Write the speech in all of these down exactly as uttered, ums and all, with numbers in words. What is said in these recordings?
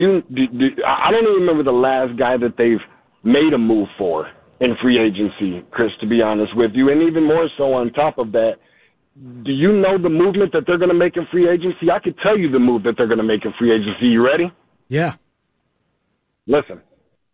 you, do, do, I don't even remember the last guy that they've made a move for in free agency, Chris, to be honest with you. And even more so on top of that, do you know the movement that they're going to make in free agency? I could tell you the move that they're going to make in free agency. You ready? Yeah. Listen.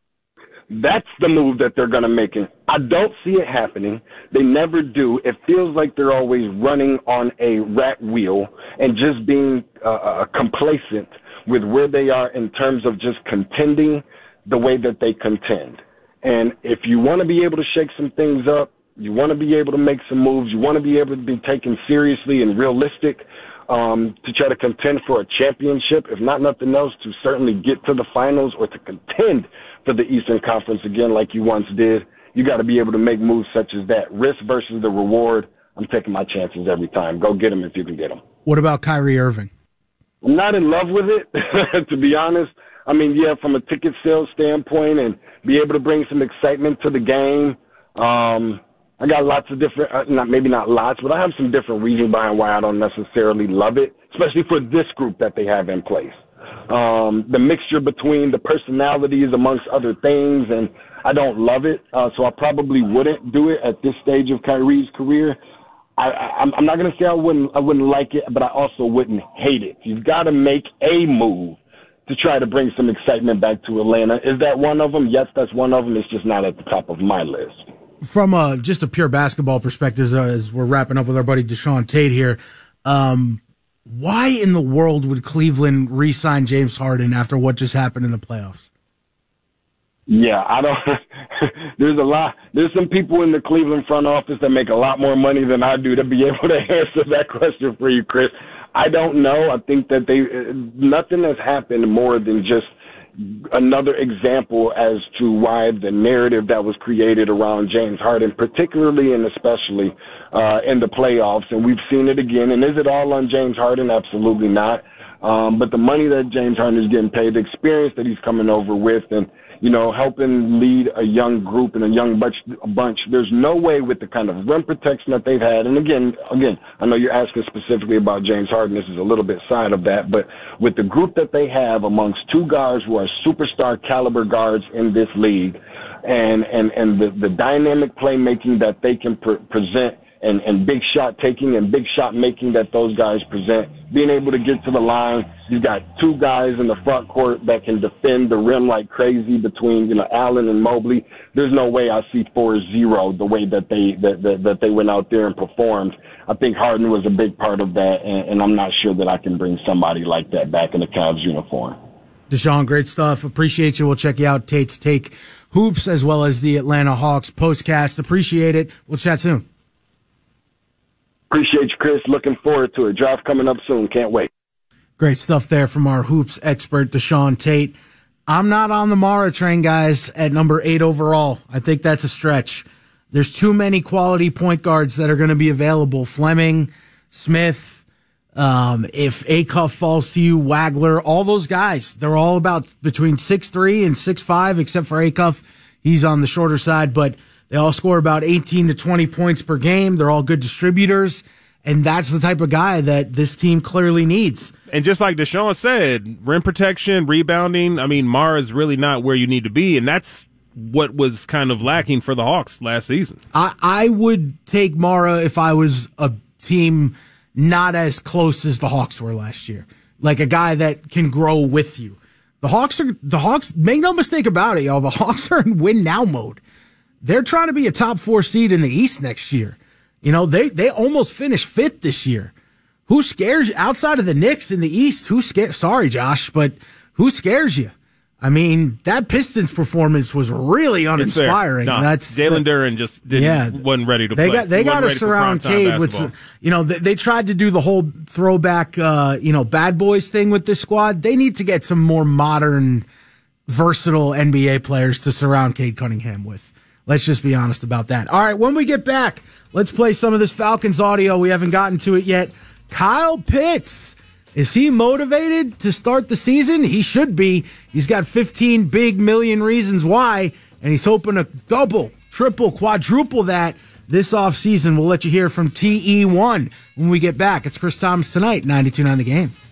That's the move that they're going to make. I don't see it happening. They never do. It feels like they're always running on a rat wheel and just being uh, complacent with where they are in terms of just contending the way that they contend. And if you want to be able to shake some things up, you want to be able to make some moves, you want to be able to be taken seriously and realistic um, to try to contend for a championship, if not nothing else, to certainly get to the finals or to contend for the Eastern Conference again like you once did, you got to be able to make moves such as that. Risk versus the reward. I'm taking my chances every time. Go get them if you can get them. What about Kyrie Irving? I'm not in love with it, to be honest. I mean, yeah, from a ticket sales standpoint and be able to bring some excitement to the game. Um, I got lots of different, uh, not maybe not lots, but I have some different reasons behind why I don't necessarily love it, especially for this group that they have in place. Um, the mixture between the personalities amongst other things, and I don't love it, uh, so I probably wouldn't do it at this stage of Kyrie's career. I, I, I'm not going to say I wouldn't, I wouldn't like it, but I also wouldn't hate it. You've got to make a move to try to bring some excitement back to Atlanta. Is that one of them? Yes, that's one of them. It's just not at the top of my list. From a, just a pure basketball perspective, uh, as we're wrapping up with our buddy Deshaun Tate here, um, why in the world would Cleveland re-sign James Harden after what just happened in the playoffs? Yeah, I don't. There's a lot. There's some people in the Cleveland front office that make a lot more money than I do to be able to answer that question for you, Chris. I don't know. I think that they nothing has happened more than just another example as to why the narrative that was created around James Harden, particularly and especially uh, in the playoffs, and we've seen it again. And is it all on James Harden? Absolutely not. Um, but the money that James Harden is getting paid, the experience that he's coming over with, and you know, helping lead a young group and a young bunch, a bunch. There's no way with the kind of rim protection that they've had. And again, again, I know you're asking specifically about James Harden. This is a little bit side of that, but with the group that they have amongst two guards who are superstar caliber guards in this league, and and and the, the dynamic playmaking that they can pre- present. And, and big shot taking and big shot making that those guys present, being able to get to the line. You've got two guys in the front court that can defend the rim like crazy between, you know, Allen and Mobley. There's no way I see four zero the way that they that, that, that they went out there and performed. I think Harden was a big part of that, and, and I'm not sure that I can bring somebody like that back in the Cavs uniform. Deshaun, great stuff. Appreciate you. We'll check you out. Tate's Take Hoops as well as the Atlanta Hawks postcast. Appreciate it. We'll chat soon. Appreciate you, Chris. Looking forward to it. Draft coming up soon. Can't wait. Great stuff there from our hoops expert, Deshaun Tate. I'm not on the Mara train, guys, at number eight overall. I think that's a stretch. There's too many quality point guards that are going to be available. Fleming, Smith, um, if Acuff falls to you, Wagler, all those guys. They're all about between six three and six five, except for Acuff. He's on the shorter side, but they all score about eighteen to twenty points per game. They're all good distributors, and that's the type of guy that this team clearly needs. And just like Deshaun said, rim protection, rebounding, I mean, Mara is really not where you need to be, and that's what was kind of lacking for the Hawks last season. I, I would take Mara if I was a team not as close as the Hawks were last year, like a guy that can grow with you. The Hawks are the Hawks. Make no mistake about it, y'all. The Hawks are in win now mode. They're trying to be a top four seed in the East next year. You know, they, they almost finished fifth this year. Who scares you outside of the Knicks in the East? Who scares? Sorry, Josh, but who scares you? I mean, that Pistons performance was really uninspiring. No, That's Jalen Duren just didn't, yeah, wasn't ready to they play. Got, they got to surround Cade with, you know, they, they tried to do the whole throwback, uh, you know, bad boys thing with this squad. They need to get some more modern, versatile N B A players to surround Cade Cunningham with. Let's just be honest about that. All right, when we get back, let's play some of this Falcons audio. We haven't gotten to it yet. Kyle Pitts, is he motivated to start the season? He should be. He's got fifteen big million reasons why, and he's hoping to double, triple, quadruple that this offseason. We'll let you hear from T E one when we get back. It's Chris Thomas tonight, ninety-two point nine The Game.